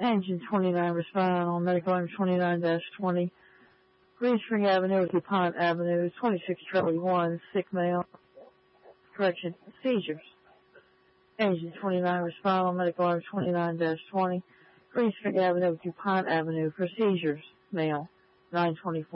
Engine 29 responding on medical item 29-20. Green Spring Avenue, DuPont Avenue, 26 Charlie 1, sick male. Correction, seizures. Engine 29 responding on medical item 29-20. Green Spring Avenue, DuPont Avenue for seizures, male, 924.